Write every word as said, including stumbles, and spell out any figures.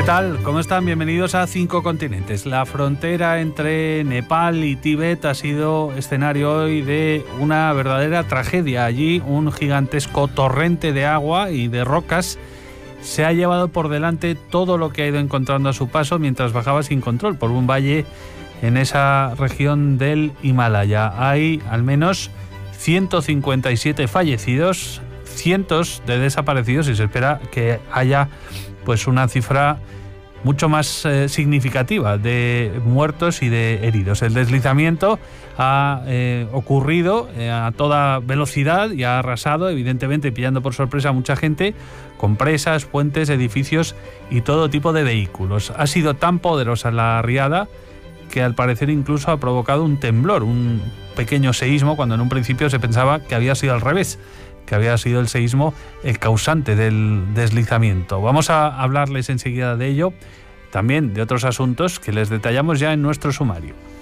tal? ¿Cómo están? Bienvenidos a Cinco Continentes. La frontera entre Nepal y Tíbet ha sido escenario hoy de una verdadera tragedia. Allí un gigantesco torrente de agua y de rocas se ha llevado por delante todo lo que ha ido encontrando a su paso mientras bajaba sin control por un valle en esa región del Himalaya. Hay al menos ciento cincuenta y siete fallecidos, cientos de desaparecidos y se espera que haya pues una cifra mucho más eh, significativa de muertos y de heridos. El deslizamiento ha eh, ocurrido eh, a toda velocidad y ha arrasado, evidentemente pillando por sorpresa a mucha gente, con presas, puentes, edificios y todo tipo de vehículos. Ha sido tan poderosa la riada que al parecer incluso ha provocado un temblor, un pequeño seísmo, cuando en un principio se pensaba que había sido al revés, que había sido el seísmo el causante del deslizamiento. Vamos a hablarles enseguida de ello, también de otros asuntos que les detallamos ya en nuestro sumario.